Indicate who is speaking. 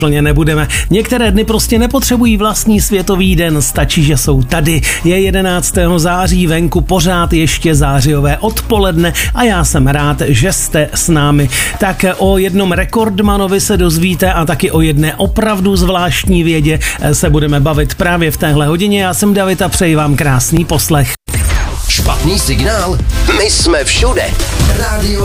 Speaker 1: plně nebudeme. Některé dny prostě nepotřebují vlastní světový den, stačí, že jsou tady. Je 11. září, venku pořád ještě zářijové odpoledne a já jsem rád, že jste s námi. Tak o jednom rekordmanovi se dozvíte a taky o jedné opravdu zvláštní vědě se budeme bavit právě v téhle hodině. Já jsem David a přeji vám krásný poslech.
Speaker 2: Špatný signál? My jsme všude. Rádio